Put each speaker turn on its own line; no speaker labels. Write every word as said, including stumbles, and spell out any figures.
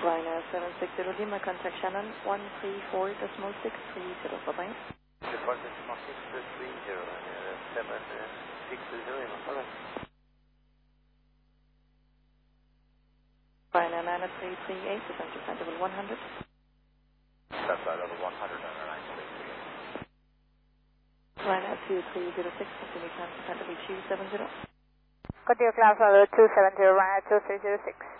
Ryanair seven six zero Lima, contact Shannon one three four decimal six three zero. Bye-bye.
one decimal six three zero, seven six zero, bye-bye.
Ryanair nine three three eight, descent to level one hundred.
That's right, level one hundred and nine three three eight.
Ryanair two three zero six, continue climb to level two seven zero.
Continue climb level two seven zero, Ryanair two three zero six.